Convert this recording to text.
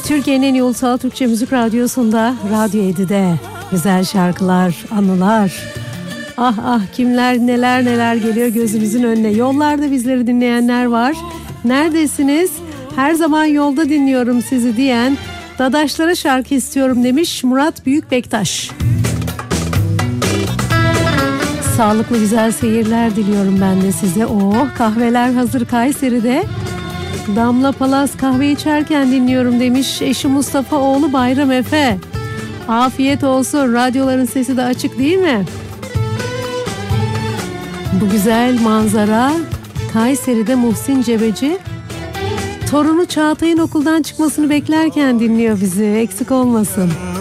Türkiye'nin en iyi ulusal Türkçe müzik radyosunda, Radyo 7'de güzel şarkılar, anılar. Ah ah, kimler neler neler geliyor gözümüzün önüne. Yollarda bizleri dinleyenler var. Neredesiniz? Her zaman yolda dinliyorum sizi diyen Dadaşlara şarkı istiyorum demiş Murat Büyükbektaş. Sağlıklı güzel seyirler diliyorum ben de size. Oh, kahveler hazır Kayseri'de. Damla Palas kahve içerken dinliyorum demiş eşi Mustafa oğlu Bayram Efe. Afiyet olsun, radyoların sesi de açık değil mi? Bu güzel manzara Kayseri'de Muhsin Cebeci torunu Çağatay'ın okuldan çıkmasını beklerken dinliyor bizi, eksik olmasın.